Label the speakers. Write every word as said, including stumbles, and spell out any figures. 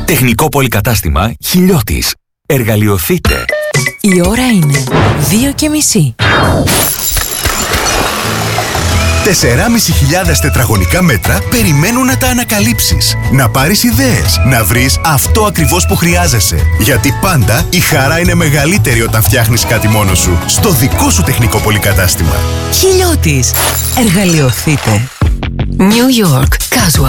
Speaker 1: Τεχνικό πολυκατάστημα Χιλιώτης. Εργαλειοθείτε.
Speaker 2: Η ώρα είναι δύο και μισή.
Speaker 3: τεσσεράμισι χιλιάδες τετραγωνικά μέτρα περιμένουν να τα ανακαλύψεις. Να πάρεις ιδέες, να βρεις αυτό ακριβώς που χρειάζεσαι. Γιατί πάντα η χαρά είναι μεγαλύτερη όταν φτιάχνεις κάτι μόνος σου. Στο δικό σου τεχνικό πολυκατάστημα.
Speaker 2: Χιλιώτης. Εργαλειοθείτε. New York Casual.